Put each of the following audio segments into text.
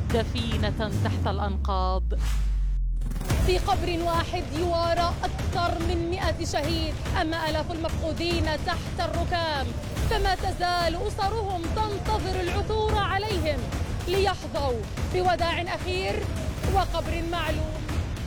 دفينة تحت الأنقاض. في قبر واحد يوارى أكثر من 100 شهيد، أما آلاف المفقودين تحت الركام، فما تزال أسرهم تنتظر العثور عليهم ليحظوا بوداع أخير وقبر معلوم.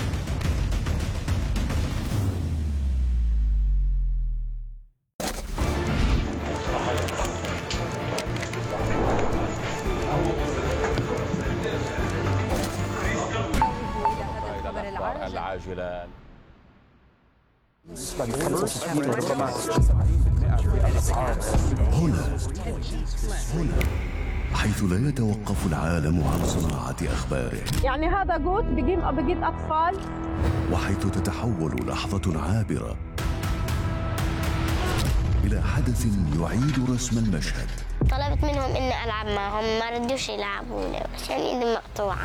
العاجلة. هنا حيث لا يتوقف العالم عن صناعة أخباره، يعني هذا قوت بقيت أطفال، وحيث تتحول لحظة عابرة إلى حدث يعيد رسم المشهد. طلبت منهم إني ألعب معهم، ما ردوش يلعبوني عشان إيدي مقطوعة.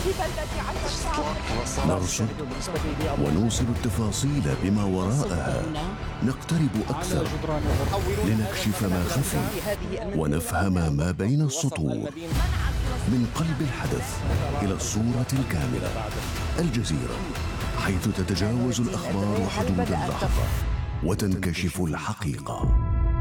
نرصد ونوصل التفاصيل بما وراءها، نقترب أكثر لنكشف ما خفي ونفهم ما بين السطور. من قلب الحدث إلى الصورة الكاملة، الجزيرة، حيث تتجاوز الأخبار حدود اللحظة وتنكشف الحقيقة.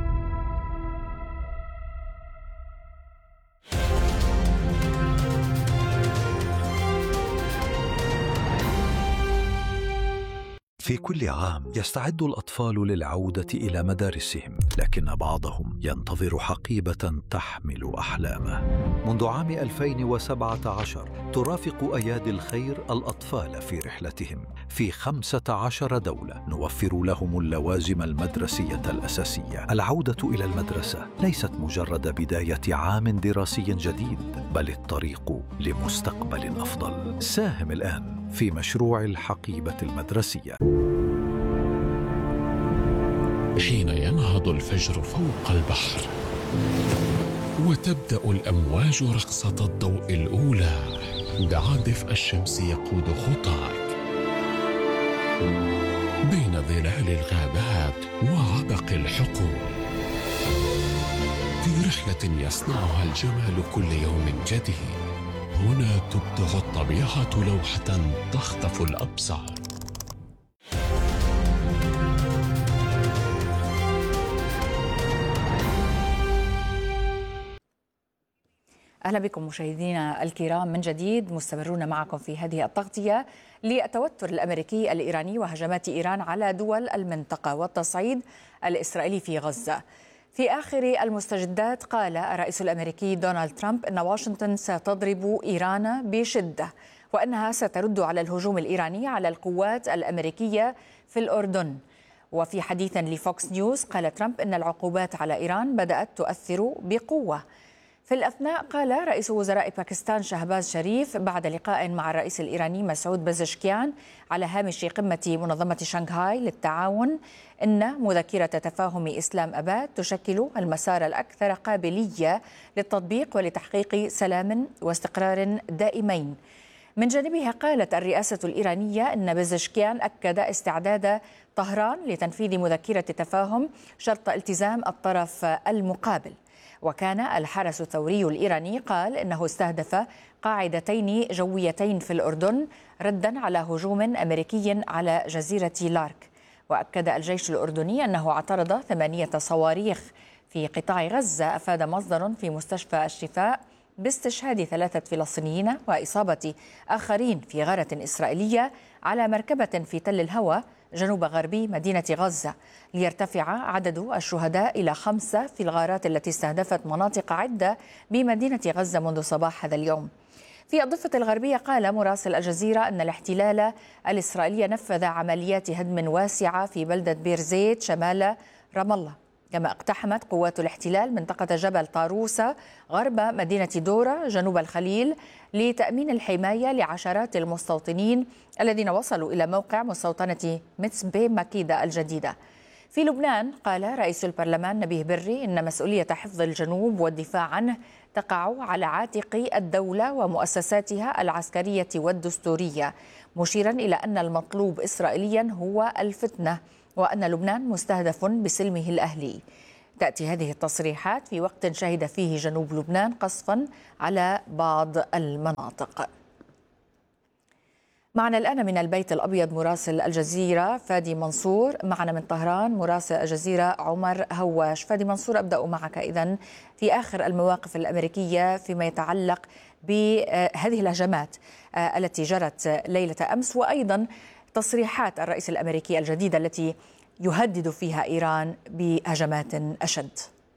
في كل عام يستعد الأطفال للعودة إلى مدارسهم، لكن بعضهم ينتظر حقيبة تحمل أحلامه. منذ عام 2017 ترافق أيادي الخير الأطفال في رحلتهم في 15 دولة، نوفر لهم اللوازم المدرسية الأساسية. العودة إلى المدرسة ليست مجرد بداية عام دراسي جديد، بل الطريق لمستقبل أفضل. ساهم الآن في مشروع الحقيبة المدرسية. حين ينهض الفجر فوق البحر وتبدأ الأمواج رقصة الضوء الأولى، دعا دفء الشمس يقود خطاك بين ظلال الغابات وعبق الحقول، في رحلة يصنعها الجمال كل يوم جديد. هنا تبدع الطبيعة لوحة تخطف الأبصار. أهلا بكم مشاهدينا الكرام من جديد، مستمرون معكم في هذه التغطية للتوتر الأمريكي الإيراني وهجمات إيران على دول المنطقة والتصعيد الإسرائيلي في غزة. في آخر المستجدات قال الرئيس الأمريكي دونالد ترامب أن واشنطن ستضرب إيران بشدة، وأنها سترد على الهجوم الإيراني على القوات الأمريكية في الأردن. وفي حديث لفوكس نيوز قال ترامب أن العقوبات على إيران بدأت تؤثر بقوة. في الأثناء قال رئيس وزراء باكستان شهباز شريف بعد لقاء مع الرئيس الإيراني مسعود بزشكيان على هامش قمة منظمة شنغهاي للتعاون إن مذكرة تفاهم إسلام أباد تشكل المسار الأكثر قابلية للتطبيق ولتحقيق سلام واستقرار دائمين. من جانبها قالت الرئاسة الإيرانية أن بزشكيان أكد استعداد طهران لتنفيذ مذكرة تفاهم شرط التزام الطرف المقابل. وكان الحرس الثوري الإيراني قال إنه استهدف قاعدتين جويتين في الأردن ردا على هجوم أمريكي على جزيرة لارك. وأكد الجيش الأردني أنه اعترض 8 صواريخ في قطاع غزة. أفاد مصدر في مستشفى الشفاء باستشهاد 3 فلسطينيين وإصابة آخرين في غارة إسرائيلية على مركبة في تل الهوى جنوب غربي مدينة غزة، ليرتفع عدد الشهداء إلى 5 في الغارات التي استهدفت مناطق عدة بمدينة غزة منذ صباح هذا اليوم. في الضفة الغربية قال مراسل الجزيرة أن الاحتلال الإسرائيلي نفذ عمليات هدم واسعة في بلدة بير زيت شمال رام الله، كما اقتحمت قوات الاحتلال منطقة جبل طاروسة غرب مدينة دورة جنوب الخليل لتأمين الحماية لعشرات المستوطنين الذين وصلوا إلى موقع مستوطنة متسبي مكيدة الجديدة. في لبنان قال رئيس البرلمان نبيه بري إن مسؤولية حفظ الجنوب والدفاع عنه تقع على عاتق الدولة ومؤسساتها العسكرية والدستورية، مشيرا إلى أن المطلوب إسرائيليا هو الفتنة، وأن لبنان مستهدف بسلمه الأهلي. تأتي هذه التصريحات في وقت شهد فيه جنوب لبنان قصفا على بعض المناطق. معنا الآن من البيت الأبيض مراسل الجزيرة فادي منصور، معنا من طهران مراسل الجزيرة عمر هواش. فادي منصور، أبدأ معك إذن في آخر المواقف الأمريكية فيما يتعلق بهذه الهجمات التي جرت ليلة أمس، وأيضا تصريحات الرئيس الأمريكي الجديدة التي يهدد فيها إيران بهجمات أشد.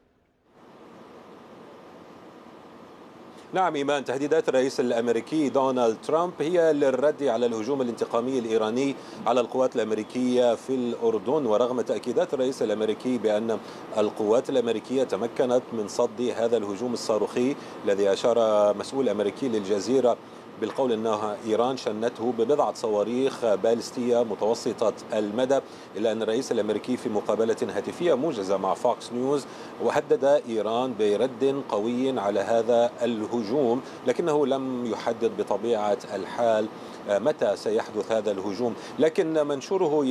نعم إيمان، تهديدات الرئيس الأمريكي دونالد ترامب هي للرد على الهجوم الانتقامي الإيراني على القوات الأمريكية في الأردن، ورغم تأكيدات الرئيس الأمريكي بأن القوات الأمريكية تمكنت من صد هذا الهجوم الصاروخي الذي أشار مسؤول أمريكي للجزيرة بالقول أن إيران شنته ببضعة صواريخ باليستية متوسطة المدى، إلا أن الرئيس الأمريكي في مقابلة هاتفية موجزة مع فوكس نيوز وهدد إيران برد قوي على هذا الهجوم، لكنه لم يحدد بطبيعة الحال متى سيحدث هذا الهجوم. لكن منشوره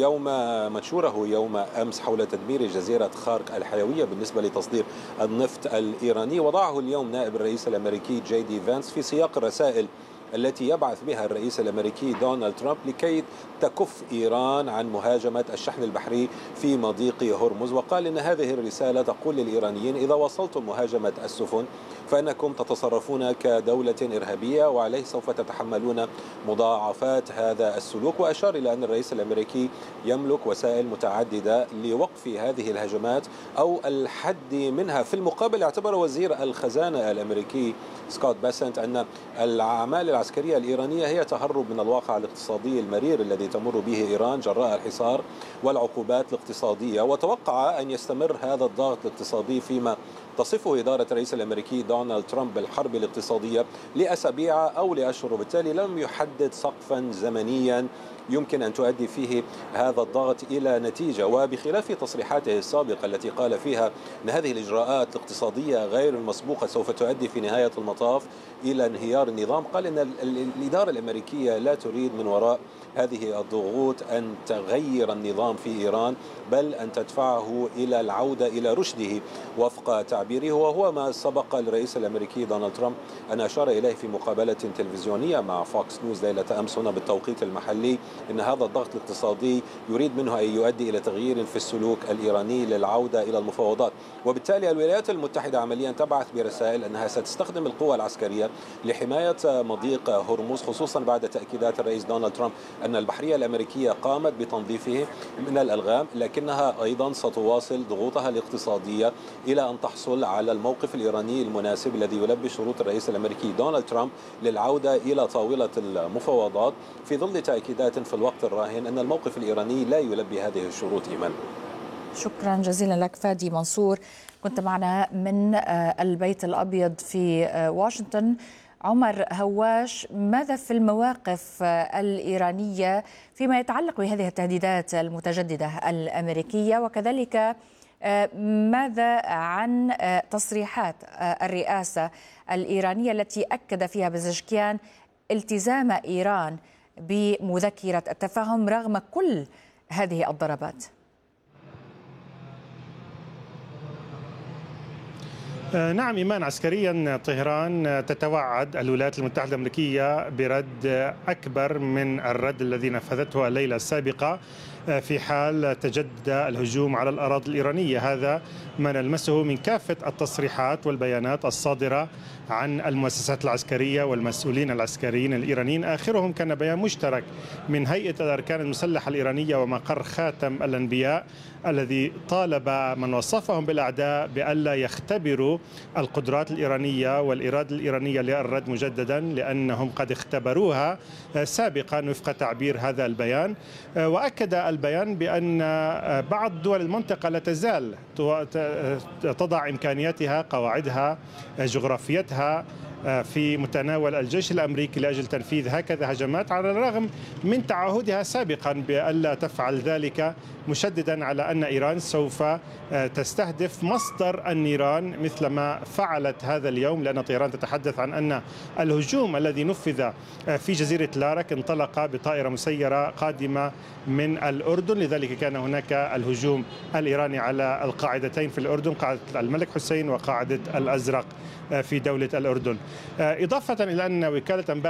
يوم أمس حول تدمير جزيرة خارق الحيوية بالنسبة لتصدير النفط الإيراني وضعه اليوم نائب الرئيس الأمريكي جي دي فانس في سياق الرسائل التي يبعث بها الرئيس الأمريكي دونالد ترامب لكي تكف إيران عن مهاجمة الشحن البحري في مضيق هرمز، وقال إن هذه الرسالة تقول للإيرانيين إذا وصلتم مهاجمة السفن فإنكم تتصرفون كدولة إرهابية وعليه سوف تتحملون مضاعفات هذا السلوك. وأشار إلى أن الرئيس الأمريكي يملك وسائل متعددة لوقف هذه الهجمات أو الحد منها. في المقابل اعتبر وزير الخزانة الأمريكي سكوت باسنت أن الأعمال العسكرية الإيرانية هي تهرب من الواقع الاقتصادي المرير الذي تمر به إيران جراء الحصار والعقوبات الاقتصادية، وتوقع أن يستمر هذا الضغط الاقتصادي فيما تصفه إدارة الرئيس الأمريكي دونالد ترامب بالحرب الاقتصادية لأسابيع أو لأشهر، وبالتالي لم يحدد سقفا زمنيا يمكن أن تؤدي فيه هذا الضغط إلى نتيجة. وبخلاف تصريحاته السابقة التي قال فيها أن هذه الإجراءات الاقتصادية غير المسبوقة سوف تؤدي في نهاية المطاف إلى انهيار النظام، قال أن الإدارة الأمريكية لا تريد من وراء هذه الضغوط أن تغير النظام في إيران بل أن تدفعه إلى العودة إلى رشده وفق تعبيره، وهو ما سبق الرئيس الأمريكي دونالد ترامب أن أشار إليه في مقابلة تلفزيونية مع فوكس نيوز ليلة أمس هنا بالتوقيت المحلي أن هذا الضغط الاقتصادي يريد منه أن يؤدي إلى تغيير في السلوك الإيراني للعودة إلى المفاوضات. وبالتالي الولايات المتحدة عمليا تبعث برسائل أنها ستستخدم القوى العسكرية لحماية مضيق هرمز، خصوصا بعد تأكيدات الرئيس دونالد ترامب أن البحرية الأمريكية قامت بتنظيفه من الألغام، لكنها أيضا ستواصل ضغوطها الاقتصادية إلى أن تحصل على الموقف الإيراني المناسب الذي يلبي شروط الرئيس الأمريكي دونالد ترامب للعودة إلى طاولة المفاوضات، في ظل تأكيدات في الوقت الراهن أن الموقف الإيراني لا يلبي هذه الشروط. إيمان، شكرا جزيلا لك فادي منصور، كنت معنا من البيت الأبيض في واشنطن. عمر هواش، ماذا في المواقف الإيرانية فيما يتعلق بهذه التهديدات المتجددة الأمريكية، وكذلك ماذا عن تصريحات الرئاسة الإيرانية التي أكد فيها بزشكيان التزام إيران بمذكرة التفاهم رغم كل هذه الضربات؟ نعم إيمان، عسكريا طهران تتوعد الولايات المتحدة الأمريكية برد أكبر من الرد الذي نفذته الليلة السابقة في حال تجدد الهجوم على الأراضي الإيرانية. هذا ما نلمسه من كافة التصريحات والبيانات الصادرة عن المؤسسات العسكرية والمسؤولين العسكريين الإيرانيين. آخرهم كان بيان مشترك من هيئة الأركان المسلحة الإيرانية ومقر خاتم الأنبياء الذي طالب من وصفهم بالأعداء بألا يختبروا القدرات الإيرانية والإرادة الإيرانية للرد مجددا، لأنهم قد اختبروها سابقا وفق تعبير هذا البيان. وأكد البيان بأن بعض دول المنطقة لا تزال تضع إمكانياتها، قواعدها، جغرافيتها في متناول الجيش الأمريكي لأجل تنفيذ هكذا هجمات، على الرغم من تعهدها سابقا بألا تفعل ذلك، مشددا على أن إيران سوف تستهدف مصدر النيران مثلما فعلت هذا اليوم، لأن طهران تتحدث عن أن الهجوم الذي نفذ في جزيرة لارك انطلق بطائرة مسيرة قادمة من الأردن، لذلك كان هناك الهجوم الإيراني على القاعدتين في الأردن، قاعدة الملك حسين وقاعدة الأزرق في دولة الأردن. إضافة إلى أن وكالة أنباء